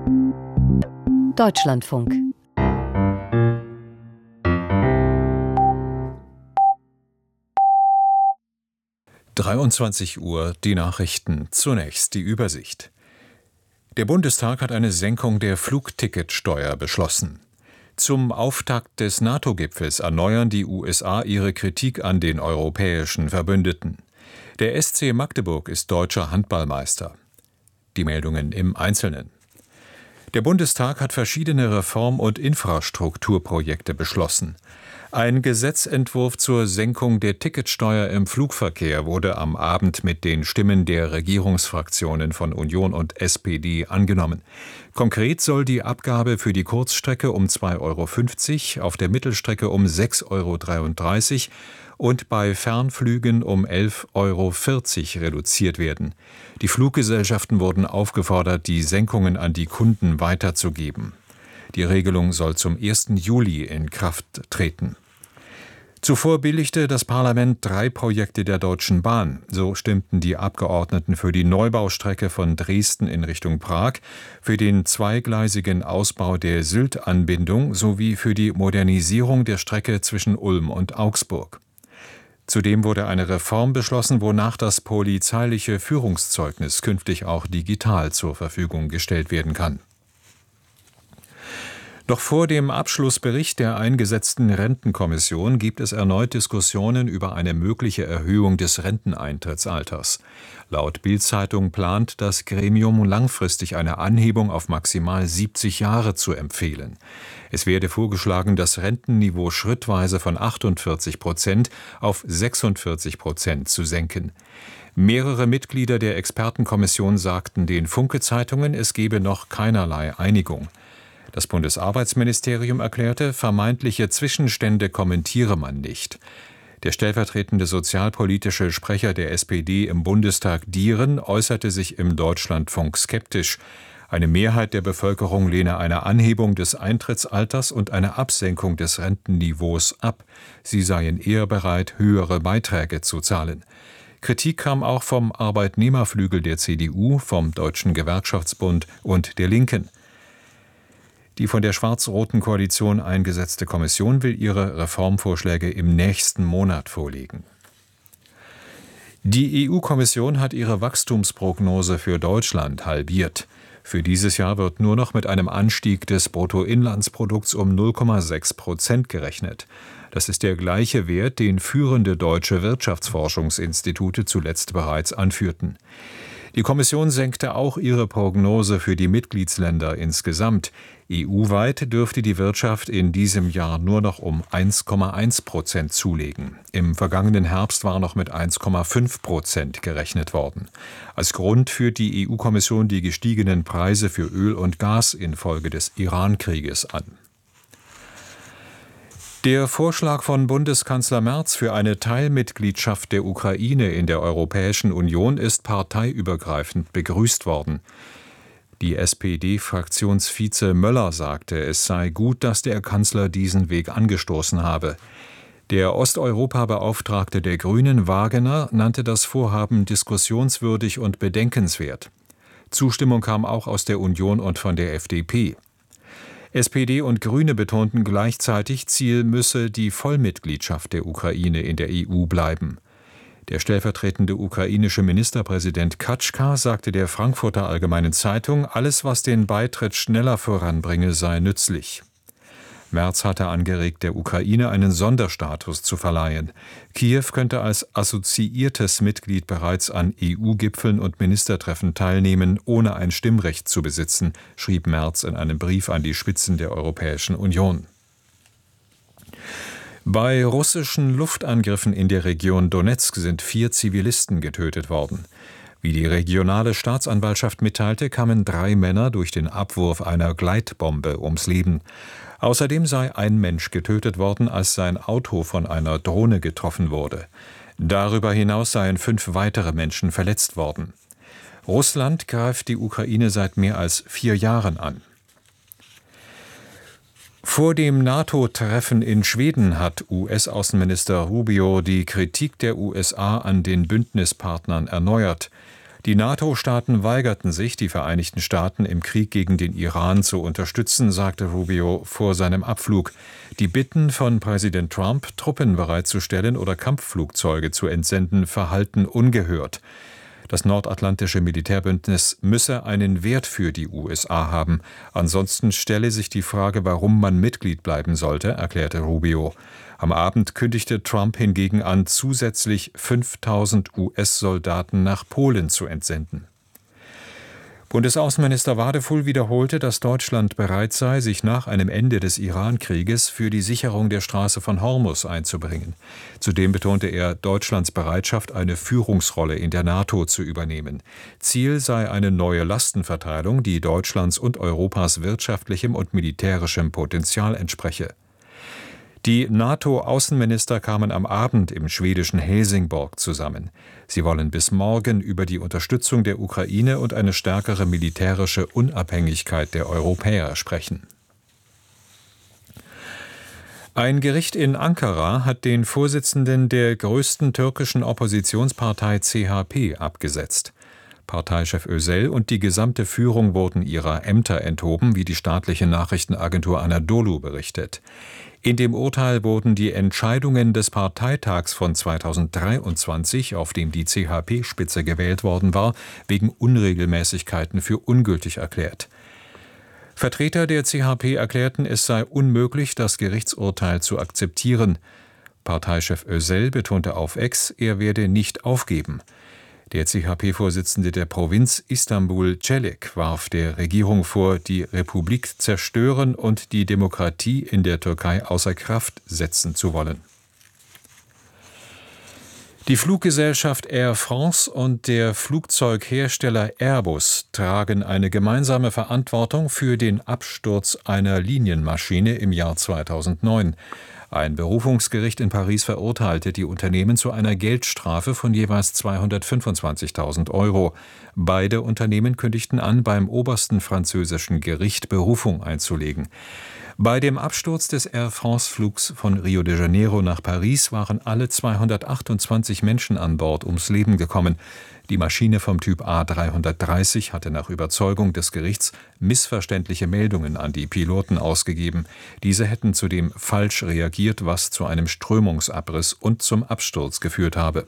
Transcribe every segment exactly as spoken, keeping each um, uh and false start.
Deutschlandfunk. dreiundzwanzig Uhr, die Nachrichten. Zunächst die Übersicht. Der Bundestag hat eine Senkung der Flugticketsteuer beschlossen. Zum Auftakt des NATO-Gipfels erneuern die U S A ihre Kritik an den europäischen Verbündeten. Der S C Magdeburg ist deutscher Handballmeister. Die Meldungen im Einzelnen. Der Bundestag hat verschiedene Reform- und Infrastrukturprojekte beschlossen. Ein Gesetzentwurf zur Senkung der Ticketsteuer im Flugverkehr wurde am Abend mit den Stimmen der Regierungsfraktionen von Union und S P D angenommen. Konkret soll die Abgabe für die Kurzstrecke um zwei Euro fünfzig, auf der Mittelstrecke um sechs Euro dreiunddreißig und bei Fernflügen um elf Euro vierzig reduziert werden. Die Fluggesellschaften wurden aufgefordert, die Senkungen an die Kunden weiterzugeben. Die Regelung soll zum ersten Juli in Kraft treten. Zuvor billigte das Parlament drei Projekte der Deutschen Bahn. So stimmten die Abgeordneten für die Neubaustrecke von Dresden in Richtung Prag, für den zweigleisigen Ausbau der Sylt-Anbindung sowie für die Modernisierung der Strecke zwischen Ulm und Augsburg. Zudem wurde eine Reform beschlossen, wonach das polizeiliche Führungszeugnis künftig auch digital zur Verfügung gestellt werden kann. Noch vor dem Abschlussbericht der eingesetzten Rentenkommission gibt es erneut Diskussionen über eine mögliche Erhöhung des Renteneintrittsalters. Laut Bild-Zeitung plant das Gremium langfristig eine Anhebung auf maximal siebzig Jahre zu empfehlen. Es werde vorgeschlagen, das Rentenniveau schrittweise von achtundvierzig Prozent auf sechsundvierzig Prozent zu senken. Mehrere Mitglieder der Expertenkommission sagten den Funke-Zeitungen, es gebe noch keinerlei Einigung. Das Bundesarbeitsministerium erklärte, vermeintliche Zwischenstände kommentiere man nicht. Der stellvertretende sozialpolitische Sprecher der S P D im Bundestag Dieren äußerte sich im Deutschlandfunk skeptisch. Eine Mehrheit der Bevölkerung lehne eine Anhebung des Eintrittsalters und eine Absenkung des Rentenniveaus ab. Sie seien eher bereit, höhere Beiträge zu zahlen. Kritik kam auch vom Arbeitnehmerflügel der C D U, vom Deutschen Gewerkschaftsbund und der Linken. Die von der schwarz-roten Koalition eingesetzte Kommission will ihre Reformvorschläge im nächsten Monat vorlegen. Die E U-Kommission hat ihre Wachstumsprognose für Deutschland halbiert. Für dieses Jahr wird nur noch mit einem Anstieg des Bruttoinlandsprodukts um null Komma sechs Prozent gerechnet. Das ist der gleiche Wert, den führende deutsche Wirtschaftsforschungsinstitute zuletzt bereits anführten. Die Kommission senkte auch ihre Prognose für die Mitgliedsländer insgesamt. E U-weit dürfte die Wirtschaft in diesem Jahr nur noch um eins Komma eins Prozent zulegen. Im vergangenen Herbst war noch mit eins Komma fünf Prozent gerechnet worden. Als Grund führt die E U-Kommission die gestiegenen Preise für Öl und Gas infolge des Iran-Krieges an. Der Vorschlag von Bundeskanzler Merz für eine Teilmitgliedschaft der Ukraine in der Europäischen Union ist parteiübergreifend begrüßt worden. Die S P D-Fraktionsvize Möller sagte, es sei gut, dass der Kanzler diesen Weg angestoßen habe. Der Osteuropa-Beauftragte der Grünen, Wagener, nannte das Vorhaben diskussionswürdig und bedenkenswert. Zustimmung kam auch aus der Union und von der F D P. S P D und Grüne betonten gleichzeitig, Ziel müsse die Vollmitgliedschaft der Ukraine in der E U bleiben. Der stellvertretende ukrainische Ministerpräsident Katschka sagte der Frankfurter Allgemeinen Zeitung, alles, was den Beitritt schneller voranbringe, sei nützlich. Merz hatte angeregt, der Ukraine einen Sonderstatus zu verleihen. Kiew könnte als assoziiertes Mitglied bereits an E U-Gipfeln und Ministertreffen teilnehmen, ohne ein Stimmrecht zu besitzen, schrieb Merz in einem Brief an die Spitzen der Europäischen Union. Bei russischen Luftangriffen in der Region Donezk sind vier Zivilisten getötet worden. Wie die regionale Staatsanwaltschaft mitteilte, kamen drei Männer durch den Abwurf einer Gleitbombe ums Leben. Außerdem sei ein Mensch getötet worden, als sein Auto von einer Drohne getroffen wurde. Darüber hinaus seien fünf weitere Menschen verletzt worden. Russland greift die Ukraine seit mehr als vier Jahren an. Vor dem NATO-Treffen in Schweden hat U S-Außenminister Rubio die Kritik der U S A an den Bündnispartnern erneuert. Die NATO-Staaten weigerten sich, die Vereinigten Staaten im Krieg gegen den Iran zu unterstützen, sagte Rubio vor seinem Abflug. Die Bitten von Präsident Trump, Truppen bereitzustellen oder Kampfflugzeuge zu entsenden, verhallten ungehört. Das nordatlantische Militärbündnis müsse einen Wert für die U S A haben. Ansonsten stelle sich die Frage, warum man Mitglied bleiben sollte, erklärte Rubio. Am Abend kündigte Trump hingegen an, zusätzlich fünftausend U S-Soldaten nach Polen zu entsenden. Bundesaußenminister Wadefuhl wiederholte, dass Deutschland bereit sei, sich nach einem Ende des Iran-Krieges für die Sicherung der Straße von Hormuz einzubringen. Zudem betonte er Deutschlands Bereitschaft, eine Führungsrolle in der NATO zu übernehmen. Ziel sei eine neue Lastenverteilung, die Deutschlands und Europas wirtschaftlichem und militärischem Potenzial entspreche. Die NATO-Außenminister kamen am Abend im schwedischen Helsingborg zusammen. Sie wollen bis morgen über die Unterstützung der Ukraine und eine stärkere militärische Unabhängigkeit der Europäer sprechen. Ein Gericht in Ankara hat den Vorsitzenden der größten türkischen Oppositionspartei C H P abgesetzt. Parteichef Özel und die gesamte Führung wurden ihrer Ämter enthoben, wie die staatliche Nachrichtenagentur Anadolu berichtet. In dem Urteil wurden die Entscheidungen des Parteitags von zweitausenddreiundzwanzig, auf dem die C H P-Spitze gewählt worden war, wegen Unregelmäßigkeiten für ungültig erklärt. Vertreter der C H P erklärten, es sei unmöglich, das Gerichtsurteil zu akzeptieren. Parteichef Özel betonte auf X, er werde nicht aufgeben. Der C H P-Vorsitzende der Provinz Istanbul, Celik, warf der Regierung vor, die Republik zerstören und die Demokratie in der Türkei außer Kraft setzen zu wollen. Die Fluggesellschaft Air France und der Flugzeughersteller Airbus tragen eine gemeinsame Verantwortung für den Absturz einer Linienmaschine im Jahr zweitausendneun. Ein Berufungsgericht in Paris verurteilte die Unternehmen zu einer Geldstrafe von jeweils zweihundertfünfundzwanzigtausend Euro. Beide Unternehmen kündigten an, beim obersten französischen Gericht Berufung einzulegen. Bei dem Absturz des Air France-Flugs von Rio de Janeiro nach Paris waren alle zweihundertachtundzwanzig Menschen an Bord ums Leben gekommen. Die Maschine vom Typ A dreihundertdreißig hatte nach Überzeugung des Gerichts missverständliche Meldungen an die Piloten ausgegeben. Diese hätten zudem falsch reagiert, was zu einem Strömungsabriss und zum Absturz geführt habe.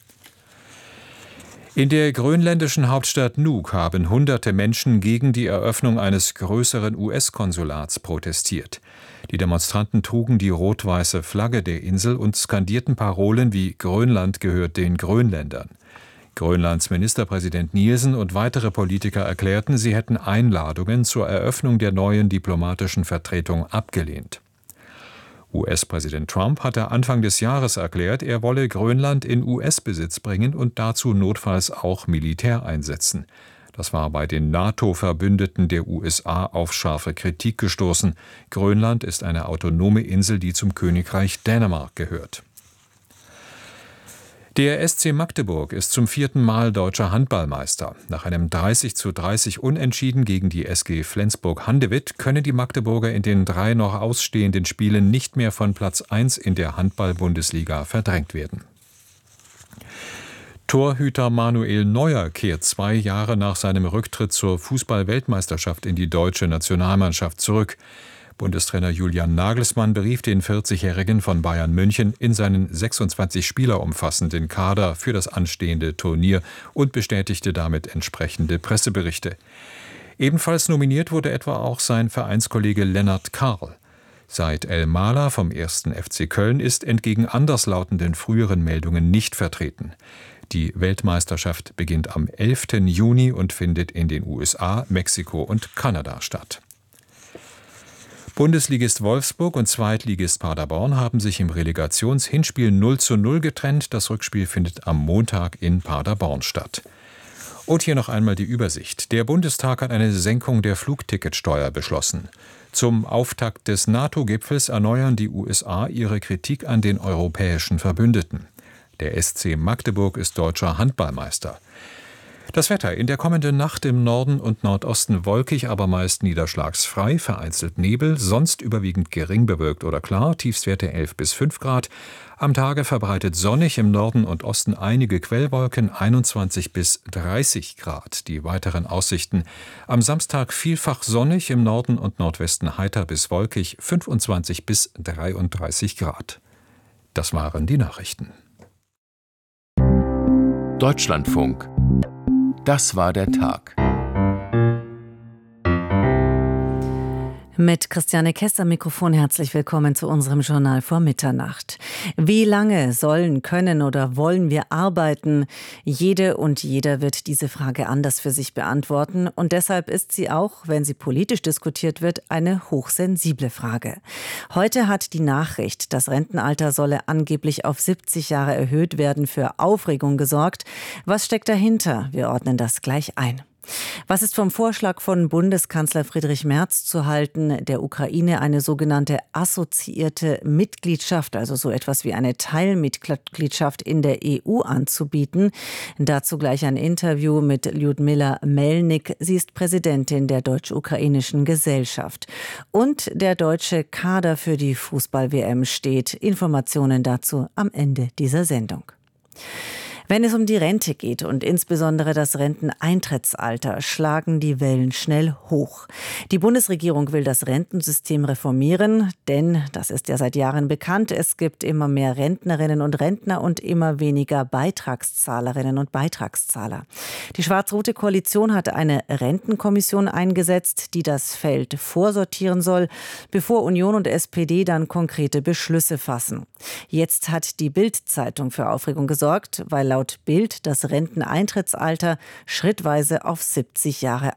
In der grönländischen Hauptstadt Nuuk haben hunderte Menschen gegen die Eröffnung eines größeren U S-Konsulats protestiert. Die Demonstranten trugen die rot-weiße Flagge der Insel und skandierten Parolen wie »Grönland gehört den Grönländern«. Grönlands Ministerpräsident Nielsen und weitere Politiker erklärten, sie hätten Einladungen zur Eröffnung der neuen diplomatischen Vertretung abgelehnt. U S-Präsident Trump hatte Anfang des Jahres erklärt, er wolle Grönland in U S-Besitz bringen und dazu notfalls auch Militär einsetzen. Das war bei den NATO-Verbündeten der U S A auf scharfe Kritik gestoßen. Grönland ist eine autonome Insel, die zum Königreich Dänemark gehört. Der S C Magdeburg ist zum vierten Mal deutscher Handballmeister. Nach einem dreißig zu dreißig Unentschieden gegen die S G Flensburg-Handewitt können die Magdeburger in den drei noch ausstehenden Spielen nicht mehr von Platz eins in der Handball-Bundesliga verdrängt werden. Torhüter Manuel Neuer kehrt zwei Jahre nach seinem Rücktritt zur Fußball-Weltmeisterschaft in die deutsche Nationalmannschaft zurück. Bundestrainer Julian Nagelsmann berief den vierzigjährigen von Bayern München in seinen sechsundzwanzig Spieler umfassenden Kader für das anstehende Turnier und bestätigte damit entsprechende Presseberichte. Ebenfalls nominiert wurde etwa auch sein Vereinskollege Lennart Karl. Said El-Mala vom ersten F C Köln ist entgegen anderslautenden früheren Meldungen nicht vertreten. Die Weltmeisterschaft beginnt am elften Juni und findet in den U S A, Mexiko und Kanada statt. Bundesligist Wolfsburg und Zweitligist Paderborn haben sich im Relegationshinspiel null zu null getrennt. Das Rückspiel findet am Montag in Paderborn statt. Und hier noch einmal die Übersicht. Der Bundestag hat eine Senkung der Flugticketsteuer beschlossen. Zum Auftakt des NATO-Gipfels erneuern die U S A ihre Kritik an den europäischen Verbündeten. Der S C Magdeburg ist deutscher Handballmeister. Das Wetter: In der kommenden Nacht im Norden und Nordosten wolkig, aber meist niederschlagsfrei, vereinzelt Nebel, sonst überwiegend gering bewölkt oder klar, Tiefstwerte elf bis fünf Grad. Am Tage verbreitet sonnig, im Norden und Osten einige Quellwolken, einundzwanzig bis dreißig Grad. Die weiteren Aussichten: Am Samstag vielfach sonnig, im Norden und Nordwesten heiter bis wolkig, fünfundzwanzig bis dreiunddreißig Grad. Das waren die Nachrichten. Deutschlandfunk. Das war der Tag. Mit Christiane Kess am Mikrofon herzlich willkommen zu unserem Journal vor Mitternacht. Wie lange sollen, können oder wollen wir arbeiten? Jede und jeder wird diese Frage anders für sich beantworten. Und deshalb ist sie auch, wenn sie politisch diskutiert wird, eine hochsensible Frage. Heute hat die Nachricht, das Rentenalter solle angeblich auf siebzig Jahre erhöht werden, für Aufregung gesorgt. Was steckt dahinter? Wir ordnen das gleich ein. Was ist vom Vorschlag von Bundeskanzler Friedrich Merz zu halten, der Ukraine eine sogenannte assoziierte Mitgliedschaft, also so etwas wie eine Teilmitgliedschaft in der E U anzubieten? Dazu gleich ein Interview mit Ljudmila Melnik. Sie ist Präsidentin der Deutsch-Ukrainischen Gesellschaft. Und der deutsche Kader für die Fußball-W M steht. Informationen dazu am Ende dieser Sendung. Wenn es um die Rente geht und insbesondere das Renteneintrittsalter, schlagen die Wellen schnell hoch. Die Bundesregierung will das Rentensystem reformieren, denn, das ist ja seit Jahren bekannt, es gibt immer mehr Rentnerinnen und Rentner und immer weniger Beitragszahlerinnen und Beitragszahler. Die schwarz-rote Koalition hat eine Rentenkommission eingesetzt, die das Feld vorsortieren soll, bevor Union und S P D dann konkrete Beschlüsse fassen. Jetzt hat die Bild-Zeitung für Aufregung gesorgt, weil laut Bild das Renteneintrittsalter schrittweise auf siebzig Jahre